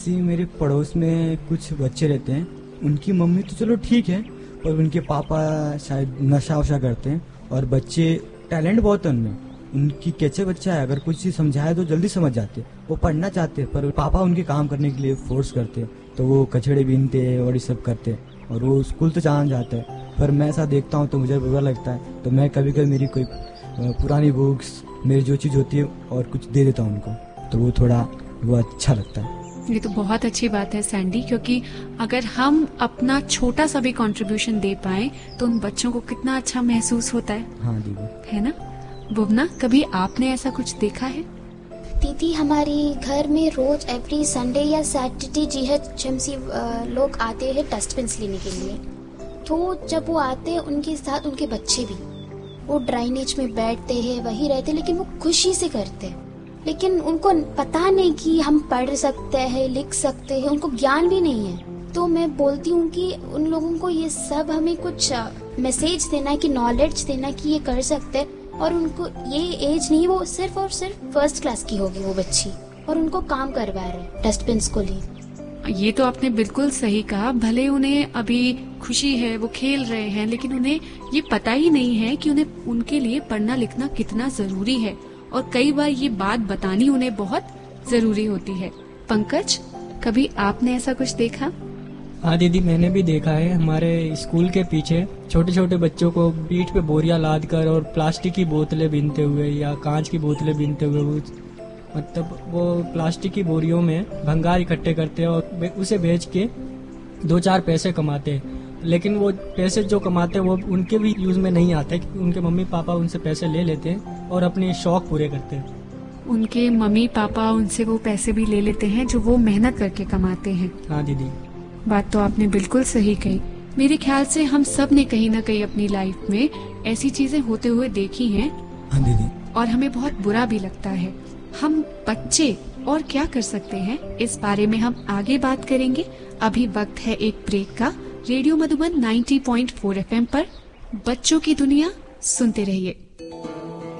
मेरे पड़ोस में कुछ बच्चे रहते हैं, उनकी मम्मी तो चलो ठीक है, पर उनके पापा शायद नशा वशा करते हैं और बच्चे टैलेंट बहुत है उनमें। उनकी कैसे बच्चा है, अगर कुछ चीज समझाए तो जल्दी समझ जाते, वो पढ़ना चाहते पर पापा उनके काम करने के लिए फोर्स करते, तो वो कचड़े बीनते और ये सब करते और वो स्कूल तो जाना चाहते हैं। पर मैं ऐसा देखता हूँ तो मुझे बुरा लगता है, तो मैं कभी कभी मेरी कोई पुरानी बुक्स, मेरी जो चीज़ होती है और कुछ दे देता हूँ उनको, तो वो थोड़ा वो अच्छा लगता है। ये तो बहुत अच्छी बात है सैंडी, क्योंकि अगर हम अपना छोटा सा भी कंट्रीब्यूशन दे पाए तो उन बच्चों को कितना अच्छा महसूस होता है। हाँ दीदी। है ना बुबना, कभी आपने ऐसा कुछ देखा है? दीदी, हमारे घर में रोज एवरी संडे या सैटरडे GHMC लोग आते हैं डस्टबिन लेने के लिए। तो जब वो आते हैं उनके साथ उनके बच्चे भी, वो ड्राइनेज में बैठते हैं, वही रहते, लेकिन वो खुशी से करते हैं। लेकिन उनको पता नहीं कि हम पढ़ सकते हैं, लिख सकते हैं, उनको ज्ञान भी नहीं है। तो मैं बोलती हूँ कि उन लोगों को ये सब हमें कुछ मैसेज देना है, कि नॉलेज देना कि ये कर सकते हैं। और उनको ये एज नहीं, वो सिर्फ और सिर्फ फर्स्ट क्लास की होगी वो बच्ची, और उनको काम करवा रहे डस्टबिन को लिए। ये तो आपने बिल्कुल सही कहा। भले उन्हें अभी खुशी है, वो खेल रहे हैं, लेकिन उन्हें ये पता ही नहीं है कि उन्हें उनके लिए पढ़ना लिखना कितना जरूरी है, और कई बार ये बात बतानी उन्हें बहुत जरूरी होती है। पंकज, कभी आपने ऐसा कुछ देखा? हाँ दीदी, मैंने भी देखा है। हमारे स्कूल के पीछे छोटे छोटे बच्चों को पीठ पे बोरियां लाद कर और प्लास्टिक की बोतलें बीनते हुए या कांच की बोतलें बीनते हुए वो प्लास्टिक की बोरियों में भंगार इकट्ठे करते हैं और उसे बेच के 2-4 पैसे कमाते हैं। लेकिन वो पैसे जो कमाते हैं वो उनके भी यूज में नहीं आते, क्योंकि उनके मम्मी पापा उनसे पैसे ले लेते हैं और अपने शौक पूरे करते हैं। उनके मम्मी पापा उनसे वो पैसे भी ले लेते हैं जो वो मेहनत करके कमाते हैं। हाँ दीदी, बात तो आपने बिल्कुल सही कही। मेरे ख्याल से हम सब ने कहीं ना कहीं अपनी लाइफ में ऐसी चीजें होते हुए देखी हैं। हाँ दीदी। और हमें बहुत बुरा भी लगता है। हम बच्चे और क्या कर सकते हैं, इस बारे में हम आगे बात करेंगे। अभी वक्त है एक ब्रेक का। रेडियो मधुबन 90.4 FM पर बच्चों की दुनिया सुनते रहिए।